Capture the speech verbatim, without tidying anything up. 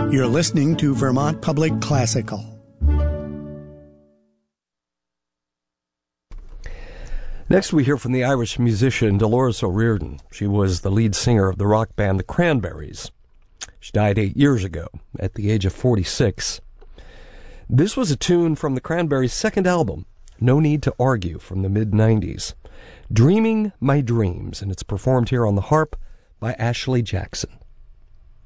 You're listening to Vermont Public Classical. Next, we hear from the Irish musician Dolores O'Riordan. She was the lead singer of the rock band The Cranberries. She died eight years ago at the age of forty-six. This was a tune from the Cranberries' second album, No Need to Argue, from the mid nineties. Dreaming My Dreams, and it's performed here on the harp by Ashley Jackson.